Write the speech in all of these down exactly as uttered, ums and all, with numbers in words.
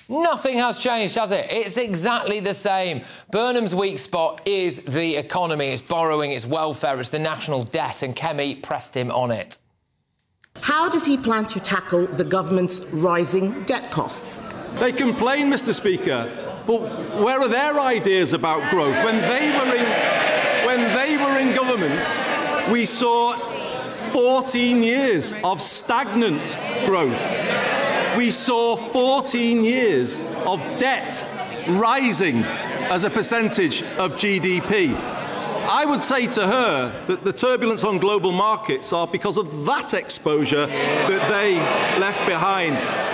Nothing has changed, has it? It's exactly the same. Burnham's weak spot is the economy, it's borrowing, it's welfare, it's the national debt, and Kemi pressed him on it. How does he plan to tackle the government's rising debt costs? They complain, Mr Speaker, but where are their ideas about growth? When they were in, when they were in government, we saw fourteen years of stagnant growth. We saw fourteen years of debt rising as a percentage of G D P. I would say to her that the turbulence on global markets are because of that exposure that they left behind.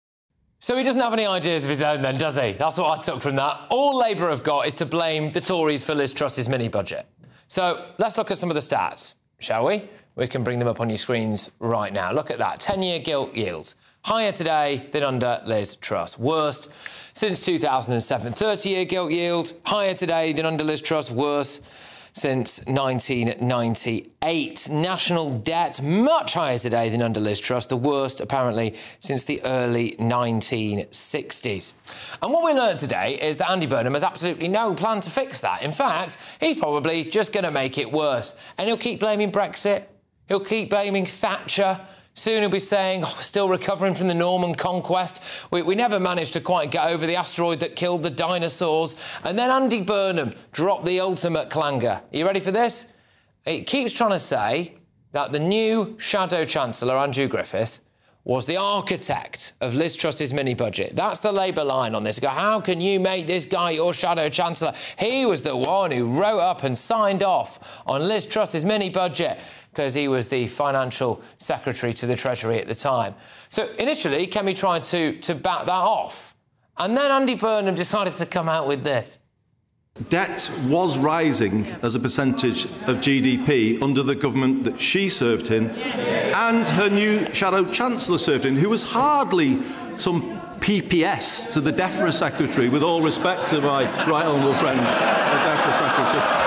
So he doesn't have any ideas of his own then, does he? That's what I took from that. All Labour have got is to blame the Tories for Liz Truss's mini-budget. So let's look at some of the stats, shall we? We can bring them up on your screens right now. Look at that. ten-year gilt yields. Higher today than under Liz Truss. Worst since two thousand seven. thirty-year gilt yield. Higher today than under Liz Truss. Worse since nineteen ninety-eight. National debt, much higher today than under Liz Truss. The worst, apparently, since the early nineteen sixties. And what we learned today is that Andy Burnham has absolutely no plan to fix that. In fact, he's probably just going to make it worse. And he'll keep blaming Brexit. He'll keep blaming Thatcher. Soon he'll be saying, oh, we're still recovering from the Norman conquest. We, we never managed to quite get over the asteroid that killed the dinosaurs. And then Andy Burnham dropped the ultimate clanger. Are you ready for this? It keeps trying to say that the new Shadow Chancellor, Andrew Griffith, was the architect of Liz Truss's mini-budget. That's the Labour line on this. Go, how can you make this guy your Shadow Chancellor? He was the one who wrote up and signed off on Liz Truss's mini-budget because he was the financial secretary to the Treasury at the time. So initially, Kemi tried to, to back that off. And then Andy Burnham decided to come out with this. Debt was rising as a percentage of G D P under the government that she served in and her new Shadow Chancellor served in, who was hardly some P P S to the DEFRA Secretary, with all respect to my right honourable friend, the DEFRA Secretary.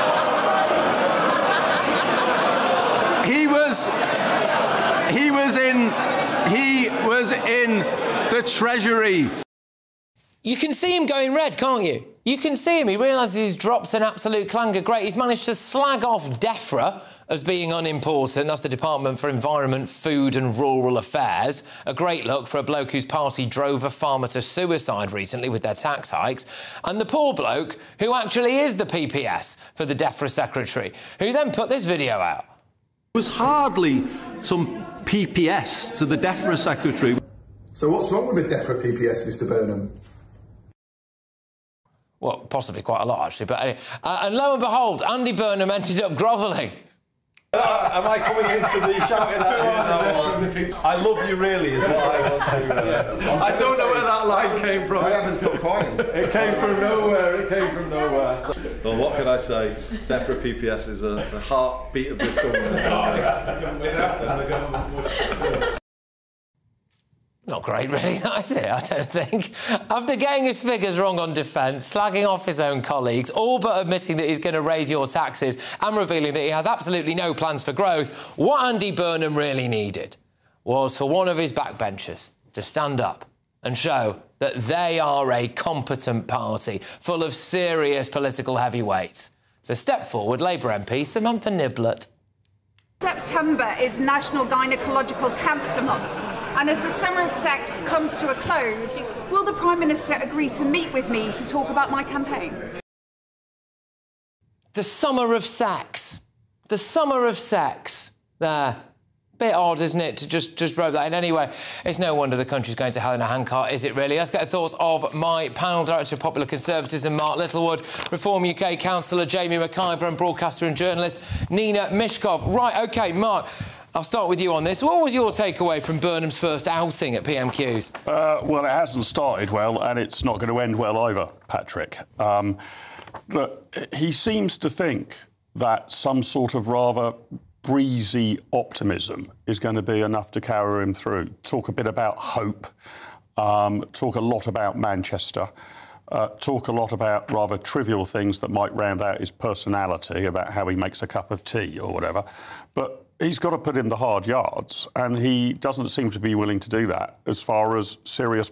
He was, he was in, he was in the Treasury. You can see him going red, can't you? You can see him. He realises he's dropped an absolute clanger. Great. He's managed to slag off DEFRA as being unimportant. That's the Department for Environment, Food and Rural Affairs. A great look for a bloke whose party drove a farmer to suicide recently with their tax hikes. And the poor bloke who actually is the P P S for the DEFRA Secretary, who then put this video out. Was hardly some P P S to the DEFRA Secretary. So what's wrong with a DEFRA P P S, Mr Burnham? Well, possibly quite a lot, actually. But anyway, uh, and lo and behold, Andy Burnham ended up grovelling. Uh, am I coming into the shouting at you? I love you, really, is what I want to... Uh, yeah. I don't know where that line came from. I haven't stopped crying. It came from nowhere, it came from nowhere. So, well, what can I say? DEFRA P P S is a, the heartbeat of this government. Without them, the government would... Not great, really, that is it, I don't think. After getting his figures wrong on defence, slagging off his own colleagues, all but admitting that he's going to raise your taxes and revealing that he has absolutely no plans for growth, what Andy Burnham really needed was for one of his backbenchers to stand up and show that they are a competent party full of serious political heavyweights. So step forward, Labour M P Samantha Niblett. September is National Gynaecological Cancer Month. And as the summer of sex comes to a close, will the Prime Minister agree to meet with me to talk about my campaign? The summer of sex. The summer of sex. There. Bit odd, isn't it, to just, just wrote that in anyway. It's no wonder the country's going to hell in a handcart, is it really? Let's get the thoughts of my panel, Director of Popular Conservatism, Mark Littlewood, Reform U K Councillor Jamie McIver and broadcaster and journalist Nina Mishkov. Right, OK, Mark, I'll start with you on this. What was your takeaway from Burnham's first outing at P M Qs? Uh, well, it hasn't started well, and it's not going to end well either, Patrick. Um, look, he seems to think that some sort of rather breezy optimism is going to be enough to carry him through. Talk a bit about hope, um, talk a lot about Manchester, uh, talk a lot about rather trivial things that might round out his personality, about how he makes a cup of tea or whatever. But he's got to put in the hard yards, and he doesn't seem to be willing to do that as far as serious